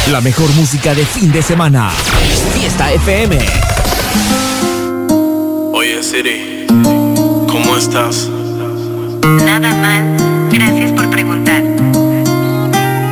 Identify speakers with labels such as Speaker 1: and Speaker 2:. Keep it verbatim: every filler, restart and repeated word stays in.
Speaker 1: La mejor música de fin de semana. Fiesta F M.
Speaker 2: Oye Siri, ¿cómo estás?
Speaker 3: Nada mal.